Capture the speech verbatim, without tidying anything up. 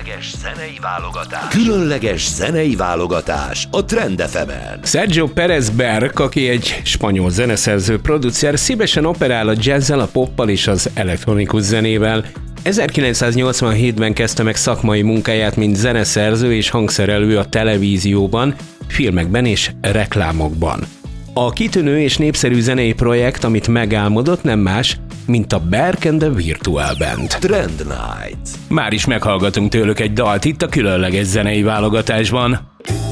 Különleges zenei válogatás. Különleges zenei válogatás a Trend ef emen. Sergio Pérez Berk, aki egy spanyol zeneszerző, producer, szívesen operál a jazzzel, a poppal és az elektronikus zenével. ezerkilencszáznyolcvanhétben kezdte meg szakmai munkáját, mint zeneszerző és hangszerelő a televízióban, filmekben és reklámokban. A kitűnő és népszerű zenei projekt, amit megálmodott, nem más, mint a Berk and the Virtual Band. Trend Night. Már is meghallgatunk tőlük egy dalt itt a különleges zenei válogatásban.